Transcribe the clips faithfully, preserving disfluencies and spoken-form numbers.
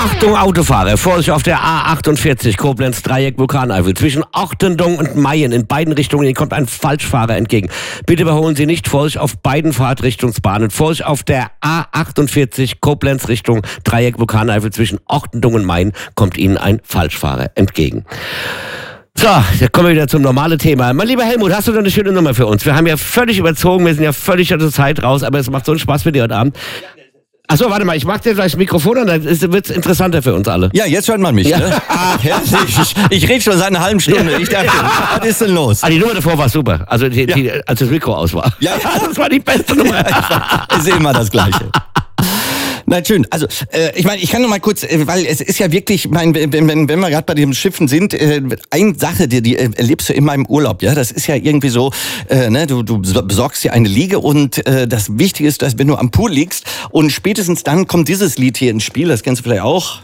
Achtung Autofahrer, Vorsicht auf der A achtundvierzig, Koblenz Dreieck Vulkaneifel. Zwischen Ortendong und Mayen in beiden Richtungen, Ihnen kommt ein Falschfahrer entgegen. Bitte überholen Sie nicht, Vorsicht auf beiden Fahrtrichtungsbahnen. Vorsicht auf der A achtundvierzig, Koblenz Richtung Dreieck Vulkaneifel. Zwischen Ortendong und Mayen kommt Ihnen ein Falschfahrer entgegen. So, jetzt kommen wir wieder zum normalen Thema. Mein lieber Helmut, hast du noch eine schöne Nummer für uns? Wir haben ja völlig überzogen, wir sind ja völlig aus der Zeit raus, aber es macht so einen Spaß mit dir heute Abend. Achso, warte mal, ich mach dir gleich das Mikrofon und dann wird es interessanter für uns alle. Ja, jetzt hört man mich. Ja. Ne? Ach, herzlich. Ich, ich rede schon seit einer halben Stunde. Ich dachte, ja. Was ist denn los? Ah, die Nummer davor war super. Also, die, ja. die, als das Mikro aus war. Ja, ja. Das war die beste Nummer. Ja, ich sehe immer das Gleiche. Na schön, also äh, ich meine, ich kann noch mal kurz, äh, weil es ist ja wirklich, mein, wenn, wenn, wenn wir gerade bei den Schiffen sind, äh, eine Sache, die, die erlebst du immer im Urlaub, ja, das ist ja irgendwie so, äh, ne, du, du besorgst dir eine Liege und äh, das Wichtige ist, dass wenn du am Pool liegst und spätestens dann kommt dieses Lied hier ins Spiel, das kennst du vielleicht auch.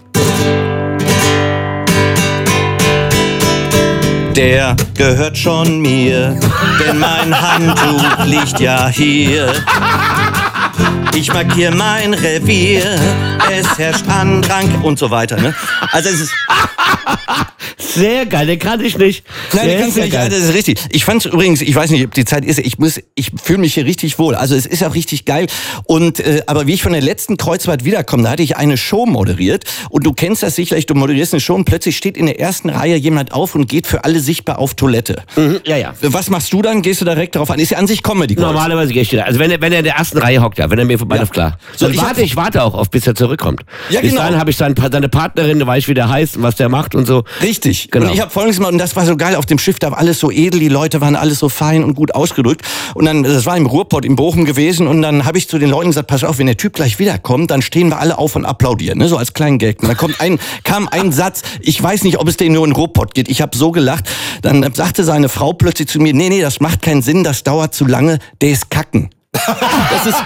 Der gehört schon mir, denn mein Handtuch liegt ja hier. Ich markiere mein Revier, es herrscht Andrang und so weiter. Ne? Also es ist sehr geil, den kann ich nicht. Nein, den kannst du nicht. Das ist richtig. Ich fand's übrigens, ich weiß nicht, ob die Zeit ist. Ich muss, ich fühle mich hier richtig wohl. Also es ist auch richtig geil. Und äh, aber wie ich von der letzten Kreuzfahrt wiederkomme, da hatte ich eine Show moderiert. Und du kennst das sicherlich. Du moderierst eine Show und plötzlich steht in der ersten Reihe jemand auf und geht für alle sichtbar auf Toilette. Mhm, ja, ja. Was machst du dann? Gehst du direkt darauf an? Ist ja an sich Comedy. Normalerweise gehe ich da. Also wenn er, wenn er in der ersten Reihe hockt, ja, wenn er mir vorbei läuft, klar. So, ich warte, ich warte auch auf, bis er zurückkommt. Ja, bis genau. dahin habe ich seine, seine Partnerin, da weiß ich, wie der heißt und was der macht und so. Richtig. Genau. Und ich habe folgendes mal, und das war so geil, auf dem Schiff, da war alles so edel, die Leute waren alles so fein und gut ausgedrückt. Und dann, das war im Ruhrpott in Bochum gewesen, und dann habe ich zu den Leuten gesagt, pass auf, wenn der Typ gleich wiederkommt, dann stehen wir alle auf und applaudieren, ne, so als kleinen Gag. Und dann kommt ein, kam ein Satz, ich weiß nicht, ob es den nur in Ruhrpott geht, ich habe so gelacht, dann sagte seine Frau plötzlich zu mir, nee, nee, das macht keinen Sinn, das dauert zu lange, der ist kacken. Das ist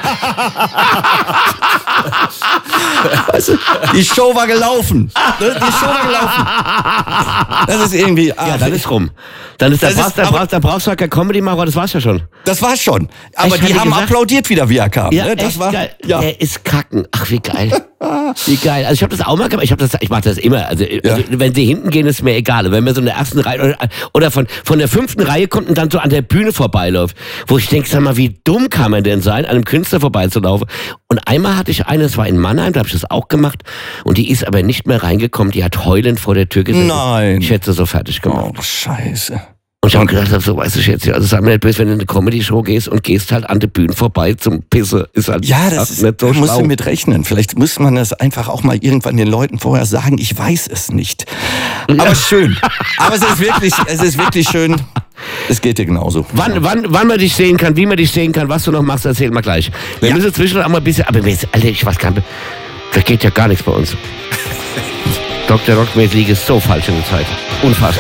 weißt du, die Show war gelaufen. Die Show war gelaufen. Das ist irgendwie. Ah, ja, dann ist rum. Dann ist, da, brauchst, ist da, brauchst, da brauchst du halt kein Comedy-Macher, das war's ja schon. Das war's schon. Aber echt, die haben gesagt, applaudiert wieder, wie er kam. Ja, ne? Das echt war geil. Ja. Der ist kacken. Ach, wie geil. Wie geil. Also ich habe das auch mal gemacht. Ich habe das, ich mache das immer. Also, ja. also wenn sie hinten gehen, ist mir egal. Wenn man so in der ersten Reihe oder, oder von von der fünften Reihe kommt und dann so an der Bühne vorbeiläuft, wo ich denke, sag mal, wie dumm kann man denn sein, an einem Künstler vorbeizulaufen? Und einmal hatte ich eine, das war in Mannheim, da habe ich das auch gemacht, und die ist aber nicht mehr reingekommen. Die hat heulend vor der Tür gesessen. Nein. Ich hätte sie so fertig gemacht. Oh, Scheiße. Und ich habe gedacht, so weißt du jetzt, also sag mir nicht böse, wenn du in eine Comedy-Show gehst und gehst halt an der Bühne vorbei zum Pisse, ist halt ja, das ist, nicht so da musst schlau. du mit rechnen. Vielleicht muss man das einfach auch mal irgendwann den Leuten vorher sagen, ich weiß es nicht. Aber ja. Schön. Aber es ist wirklich, es ist wirklich schön. Es geht dir genauso. Wann, wann, wann man dich sehen kann, wie man dich sehen kann, was du noch machst, erzähl mal gleich. Wir ja. müssen zwischendurch auch mal ein bisschen, aber Alter, ich weiß gar nicht, da geht ja gar nichts bei uns. Doktor Rockmäßig ist so falsch in der Zeit. Unfassbar.